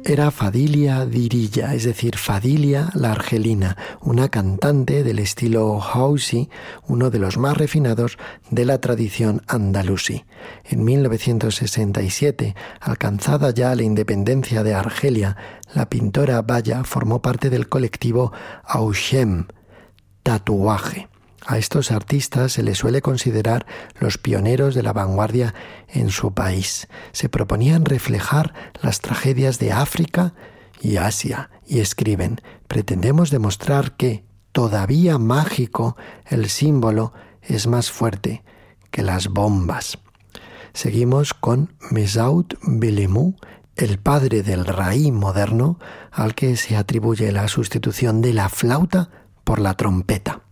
era Fadilia Dirilla, es decir, Fadilia la argelina, una cantante del estilo housey, uno de los más refinados de la tradición andalusí. En 1967, alcanzada ya la independencia de Argelia, la pintora Baya formó parte del colectivo Auchem, tatuaje. A estos artistas se les suele considerar los pioneros de la vanguardia en su país. Se proponían reflejar las tragedias de África y Asia y escriben: pretendemos demostrar que, todavía mágico, el símbolo es más fuerte que las bombas. Seguimos con Mesdaoud Bellemou, el padre del raï moderno, al que se atribuye la sustitución de la flauta por la trompeta.